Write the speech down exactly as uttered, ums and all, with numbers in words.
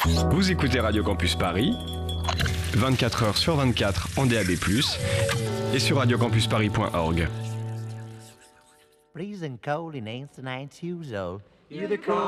Vous écoutez Radio Campus Paris, vingt-quatre heures sur vingt-quatre en D A B plus, et sur radio campus paris point org. Freezing cold in nineteen ninety-two,